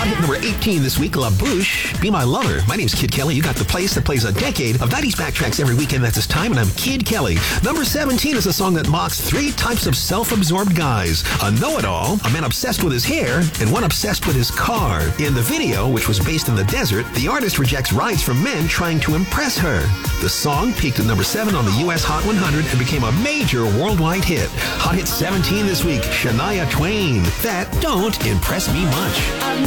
hit number 18 this week, La Bouche, Be My Lover. My name's Kid Kelly. You got the place that plays a decade of 90s backtracks every weekend at this time, and I'm Kid Kelly. Number 17 is a song that mocks three types of self-absorbed guys. A know-it-all, a man obsessed with his hair, and one obsessed with his car. In the video, which was based in the desert, the artist rejects rides from men trying to impress her. The song peaked at number 7 on the U.S. Hot 100 and became a major worldwide hit. Hot Hit 17 this week, Shania Twain. That don't impress me much.